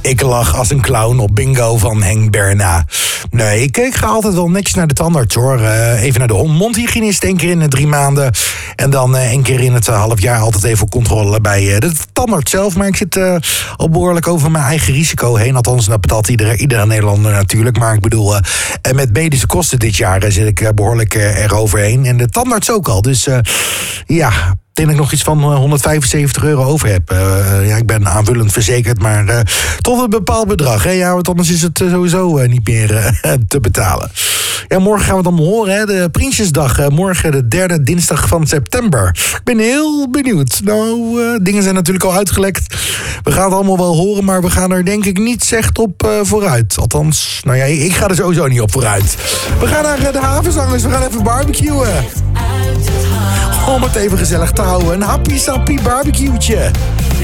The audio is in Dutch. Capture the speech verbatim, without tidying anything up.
Ik lag als een clown op bingo van Henk Berna. Nee, ik, ik ga altijd wel netjes naar de tandarts, hoor. Uh, even naar de mondhygiënist, één keer in de drie maanden. En dan uh, één keer in het uh, half jaar altijd even controle bij uh, de tandarts zelf. Maar ik zit uh, al behoorlijk over mijn eigen risico heen. Althans, dat betaalt iedere, iedere Nederlander natuurlijk. Maar ik bedoel, uh, met medische kosten dit jaar uh, zit ik uh, behoorlijk uh, eroverheen. En de tandarts ook al. Dus uh, ja... Ik denk dat ik nog iets van honderdvijfenzeventig euro over heb. Uh, ja, ik ben aanvullend verzekerd, maar uh, tot een bepaald bedrag. Hè? Ja, want anders is het uh, sowieso uh, niet meer uh, te betalen. Ja, morgen gaan we het allemaal horen, hè? De Prinsjesdag. Uh, morgen de derde dinsdag van september. Ik ben heel benieuwd. Nou, uh, dingen zijn natuurlijk al uitgelekt. We gaan het allemaal wel horen, maar we gaan er denk ik niet echt op uh, vooruit. Althans, nou ja, ik ga er sowieso niet op vooruit. We gaan naar uh, de havenzangers. We gaan even barbecuen. Om het even gezellig te houden. Een happy sappy barbecue'tje.